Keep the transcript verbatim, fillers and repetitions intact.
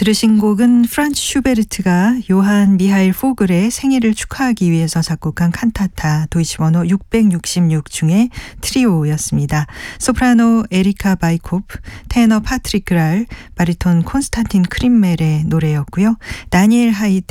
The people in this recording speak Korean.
들으신 곡은 프란츠 슈베르트가 요한 미하일 포글의 생일을 축하하기 위해서 작곡한 칸타타 도이치번호 육백육십육 중의 트리오였습니다. 소프라노 에리카 바이코프, 테너 파트릭 그랄, 바리톤 콘스탄틴 크림멜의 노래였고요. 다니엘 하이드